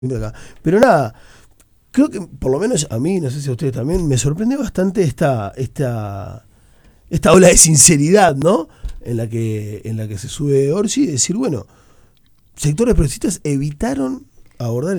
acá. Pero nada, creo que por lo menos a mí, no sé si a ustedes también, me sorprende bastante esta ola de sinceridad, ¿no? En la que se sube Orsi y decir, bueno, sectores progresistas evitaron abordar